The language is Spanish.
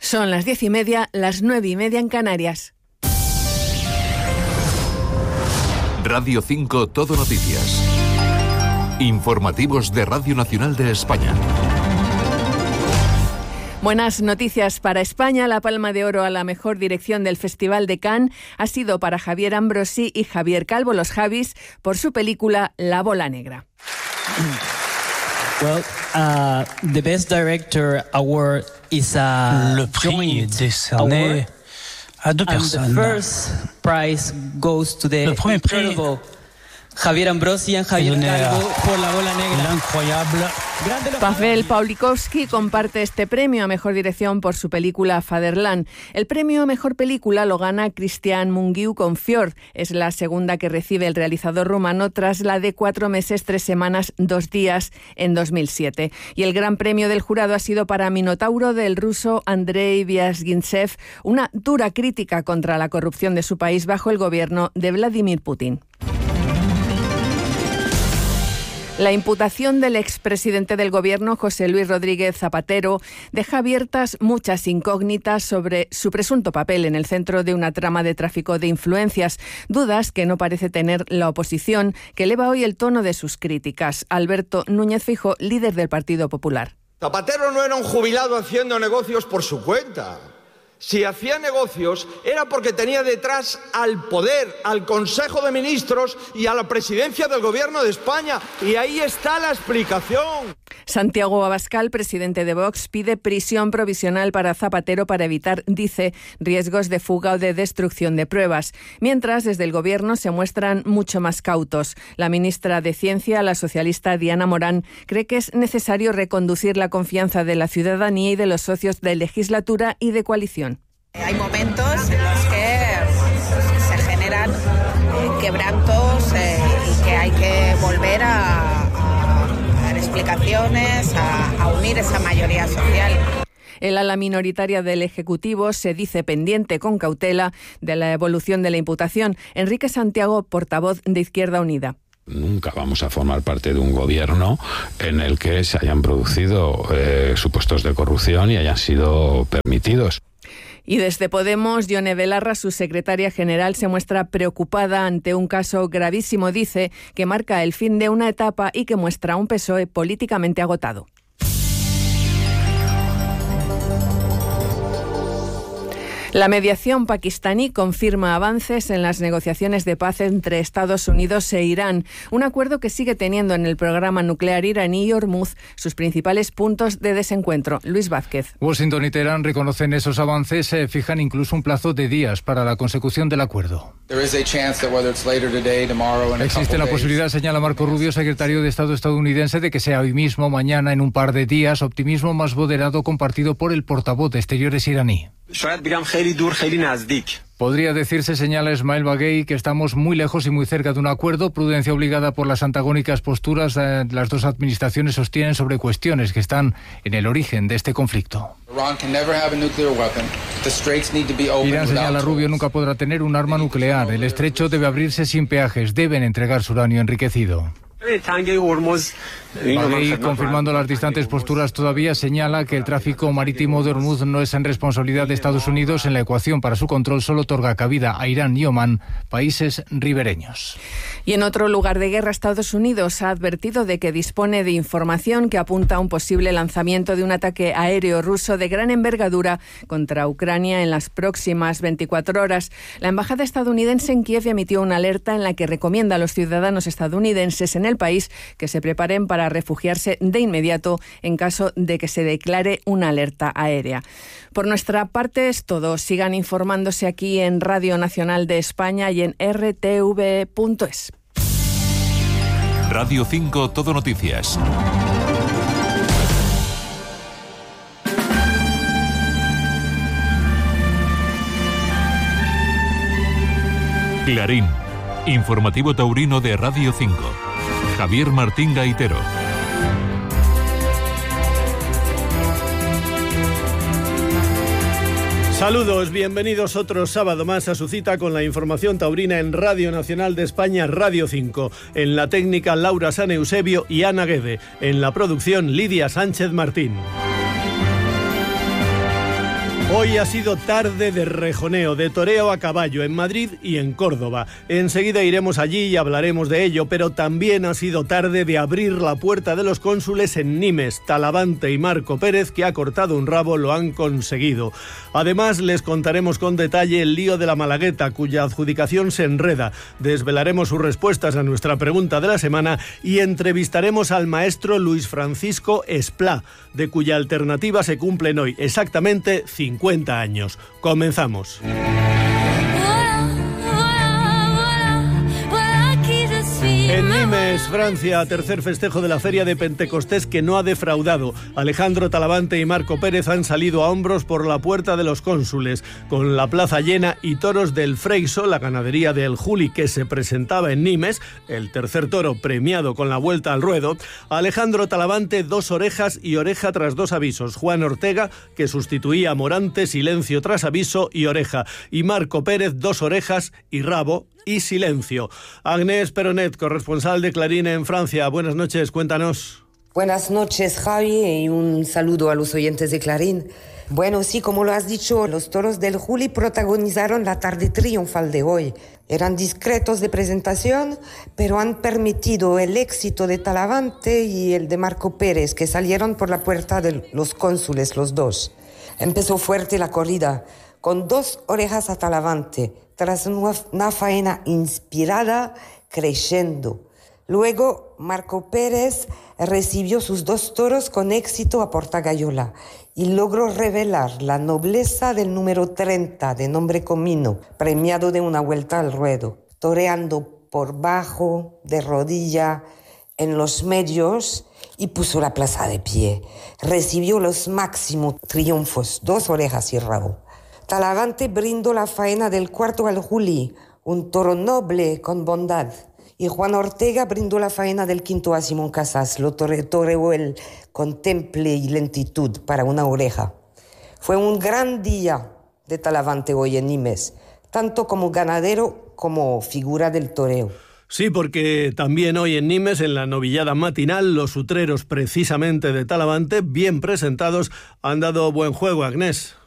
Son las 10:30, las 9:30 en Canarias. Radio 5 Todo Noticias. Informativos de Radio Nacional de España. Buenas noticias para España. La Palma de Oro a la mejor dirección del Festival de Cannes ha sido para Javier Ambrosi y Javier Calvo, los Javis, por su película La Bola Negra. Well, the Best Director Award is a Le prix est décerné à deux personnes. The first prize goes to the incredible Javier Ambrosi y Javier Calvo por La Bola Negra. Incroyable. Pavel Pawlikowski comparte este premio a mejor dirección por su película Fatherland. El premio a mejor película lo gana Cristian Mungiu con Fjord. Es la segunda que recibe el realizador rumano tras la de 4 meses, 3 semanas, 2 días en 2007. Y el gran premio del jurado ha sido para Minotauro del ruso Andrei Vyazgintsev, una dura crítica contra la corrupción de su país bajo el gobierno de Vladimir Putin. La imputación del expresidente del Gobierno, José Luis Rodríguez Zapatero, deja abiertas muchas incógnitas sobre su presunto papel en el centro de una trama de tráfico de influencias, dudas que no parece tener la oposición, que eleva hoy el tono de sus críticas. Alberto Núñez Feijóo, líder del Partido Popular. Zapatero no era un jubilado haciendo negocios por su cuenta. Si hacía negocios era porque tenía detrás al poder, al Consejo de Ministros y a la presidencia del Gobierno de España. Y ahí está la explicación. Santiago Abascal, presidente de Vox, pide prisión provisional para Zapatero para evitar, dice, riesgos de fuga o de destrucción de pruebas. Mientras, desde el Gobierno se muestran mucho más cautos. La ministra de Ciencia, la socialista Diana Morán, cree que es necesario reconducir la confianza de la ciudadanía y de los socios de legislatura y de coalición. Hay momentos en los que se generan quebrantos y que hay que volver a dar explicaciones, a unir esa mayoría social. El ala minoritaria del Ejecutivo se dice pendiente con cautela de la evolución de la imputación. Enrique Santiago, portavoz de Izquierda Unida. Nunca vamos a formar parte de un gobierno en el que se hayan producido supuestos de corrupción y hayan sido permitidos. Y desde Podemos, Yone Belarra, su secretaria general, se muestra preocupada ante un caso gravísimo, dice, que marca el fin de una etapa y que muestra un PSOE políticamente agotado. La mediación pakistaní confirma avances en las negociaciones de paz entre Estados Unidos e Irán, un acuerdo que sigue teniendo en el programa nuclear iraní y Hormuz sus principales puntos de desencuentro. Luis Vázquez. Washington y Teherán reconocen esos avances, fijan incluso un plazo de días para la consecución del acuerdo. Existe la posibilidad, señala Marco Rubio, secretario de Estado estadounidense, de que sea hoy mismo, mañana, en un par de días, optimismo más moderado compartido por el portavoz de Exteriores iraní. Podría decirse, señala Ismail Baghei, que estamos muy lejos y muy cerca de un acuerdo, prudencia obligada por las antagónicas posturas las dos administraciones sostienen sobre cuestiones que están en el origen de este conflicto. Irán, señala Rubio, nunca podrá tener un arma nuclear. El estrecho debe abrirse sin peajes, deben entregar su uranio enriquecido. Baghei, confirmando las distantes posturas todavía, señala que el tráfico marítimo de Hormuz no es en responsabilidad de Estados Unidos. En la ecuación para su control solo otorga cabida a Irán y Omán, países ribereños. Y en otro lugar de guerra, Estados Unidos ha advertido de que dispone de información que apunta a un posible lanzamiento de un ataque aéreo ruso de gran envergadura contra Ucrania en las próximas 24 horas. La embajada estadounidense en Kiev emitió una alerta en la que recomienda a los ciudadanos estadounidenses en el país que se preparen para refugiarse de inmediato en caso de que se declare una alerta aérea. Por nuestra parte es todo. Sigan informándose aquí en Radio Nacional de España y en rtv.es. Radio 5 Todo Noticias. Clarín, informativo taurino de Radio 5. Javier Martín Gaitero. Saludos, bienvenidos otro sábado más a su cita con la información taurina en Radio Nacional de España, Radio 5. En la técnica, Laura San Eusebio y Ana Guede. En la producción, Lidia Sánchez Martín. Hoy ha sido tarde de rejoneo, de toreo a caballo en Madrid y en Córdoba. Enseguida iremos allí y hablaremos de ello, pero también ha sido tarde de abrir la puerta de los cónsules en Nimes. Talavante y Marco Pérez, que ha cortado un rabo, lo han conseguido. Además, les contaremos con detalle el lío de la Malagueta, cuya adjudicación se enreda. Desvelaremos sus respuestas a nuestra pregunta de la semana y entrevistaremos al maestro Luis Francisco Esplá, de cuya alternativa se cumplen hoy exactamente 50 años. Comenzamos. En Nimes, Francia, tercer festejo de la Feria de Pentecostés que no ha defraudado. Alejandro Talavante y Marco Pérez han salido a hombros por la puerta de los cónsules, con la plaza llena y toros del Freiso, la ganadería del Juli que se presentaba en Nimes, el tercer toro premiado con la vuelta al ruedo. Alejandro Talavante, 2 orejas y oreja tras 2 avisos. Juan Ortega, que sustituía a Morante, silencio tras aviso y oreja. Y Marco Pérez, 2 orejas y rabo y silencio. Agnès Peronet, corresponsal de Clarín en Francia. Buenas noches, cuéntanos. Buenas noches, Javi, y un saludo a los oyentes de Clarín. Bueno, sí, como lo has dicho, los toros del Juli protagonizaron la tarde triunfal de hoy. Eran discretos de presentación, pero han permitido el éxito de Talavante y el de Marco Pérez, que salieron por la puerta de los cónsules, los dos. Empezó fuerte la corrida, con 2 orejas a Talavante, tras una faena inspirada, creciendo. Luego, Marco Pérez recibió sus 2 toros con éxito a Portagayola y logró revelar la nobleza del número 30, de nombre Comino, premiado de una vuelta al ruedo, toreando por bajo, de rodilla, en los medios, y puso la plaza de pie. Recibió los máximos triunfos, 2 orejas y rabo. Talavante brindó la faena del cuarto al Juli, un toro noble con bondad. Y Juan Ortega brindó la faena del quinto a Simón Casas, lo toreó él con temple y lentitud para una oreja. Fue un gran día de Talavante hoy en Nimes, tanto como ganadero como figura del toreo. Sí, porque también hoy en Nimes, en la novillada matinal, los utreros precisamente de Talavante, bien presentados, han dado buen juego, Agnès.